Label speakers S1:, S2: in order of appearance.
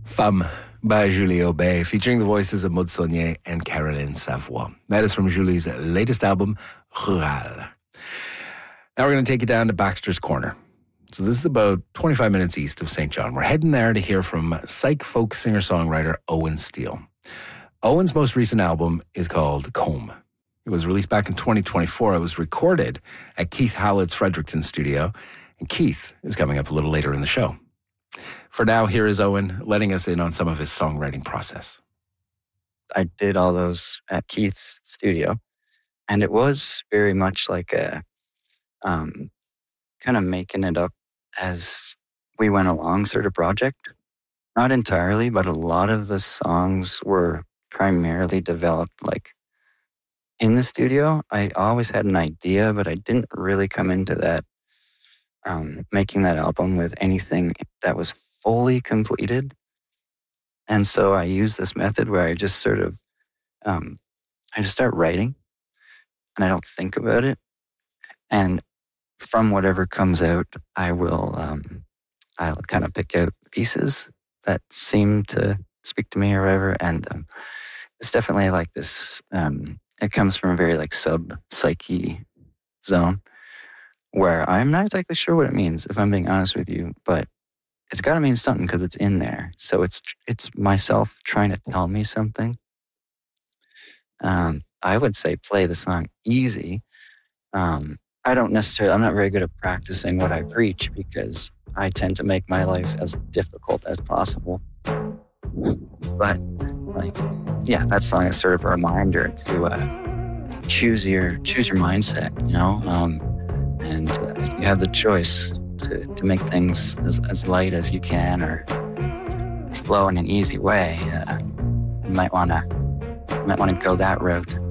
S1: Femme by Julie Aubé, featuring the voices of Maud Saulnier and Caroline Savoie. That is from Julie's latest album, Rural. Now we're going to take you down to Baxter's Corner. So this is about 25 minutes east of St. John. We're heading there to hear from psych folk singer-songwriter Owen Steele. Owen's most recent album is called Comb. It was released back in 2024. It was recorded at Keith Hallett's Fredericton studio, and Keith is coming up a little later in the show. For now, here is Owen letting us in on some of his songwriting process.
S2: I did all those at Keith's studio, and it was very much like a kind of making it up as we went along sort of project. Not entirely, but a lot of the songs were primarily developed like in the studio. I always had an idea, but I didn't really come into that making that album with anything that was fully completed. And so I use this method where I just sort of, I just start writing and I don't think about it. And from whatever comes out, I'll kind of pick out pieces that seem to speak to me or whatever. And it's definitely like this, it comes from a very like sub-psyche zone where I'm not exactly sure what it means, if I'm being honest with you, but it's got to mean something because it's in there. So it's myself trying to tell me something. I would say play the song easy. I'm not very good at practicing what I preach because I tend to make my life as difficult as possible. But that song is sort of a reminder to choose your mindset, you know, and you have the choice to make things as light as you can or flow in an easy way. You might want to go that route.